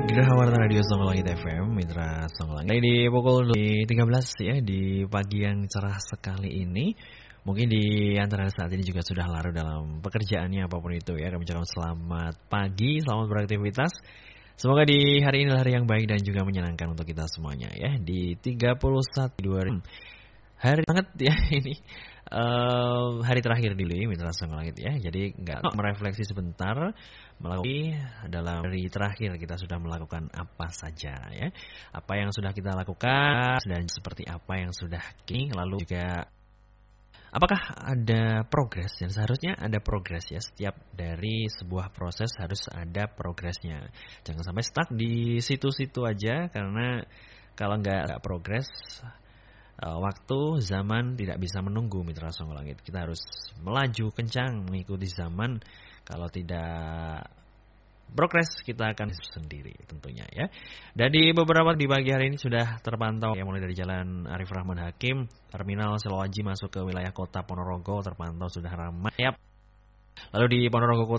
Geraha Warta Radio Songlangit FM, Mitra Songlangit. Di pukul 13 ya, di pagi yang cerah sekali ini. Mungkin di antara saat ini juga sudah larut dalam pekerjaannya apapun itu ya. Kami ucapkan selamat pagi, selamat beraktivitas. Semoga di hari ini adalah hari yang baik dan juga menyenangkan untuk kita semuanya ya. Di 31 hari banget ya ini. Hari terakhir di Mitra Songlangit ya. Jadi nggak merefleksi sebentar melalui dalam hari terakhir kita sudah melakukan apa saja ya. Apa yang sudah kita lakukan dan seperti apa yang sudah kini, lalu juga apakah ada progres. Dan seharusnya ada progres ya. Setiap dari sebuah proses harus ada progresnya. Jangan sampai stuck di situ-situ aja, karena kalau nggak progres, waktu, zaman tidak bisa menunggu Mitra Songlangit. Kita harus melaju kencang mengikuti zaman. Kalau tidak progres, kita akan sendiri tentunya ya. Dan di beberapa di pagi hari ini sudah terpantau ya, mulai dari Jalan Arif Rahman Hakim, Terminal Selowaji masuk ke wilayah kota Ponorogo terpantau sudah ramai. Lalu di Ponorogo